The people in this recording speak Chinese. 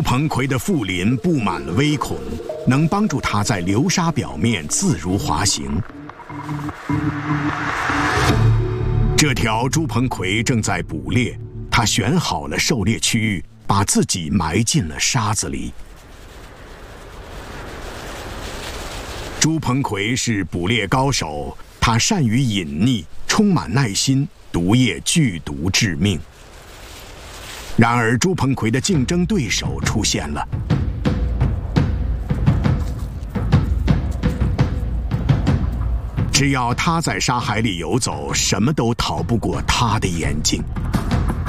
鹏魁的腹鳞布满了微孔，能帮助他在流沙表面自如滑行。这条朱鹏魁正在捕猎，他选好了狩猎区域，把自己埋进了沙子里。朱鹏魁是捕猎高手，他善于隐匿，充满耐心，毒液剧毒致命。然而，朱鹏魁的竞争对手出现了。只要他在沙海里游走，什么都逃不过他的眼睛。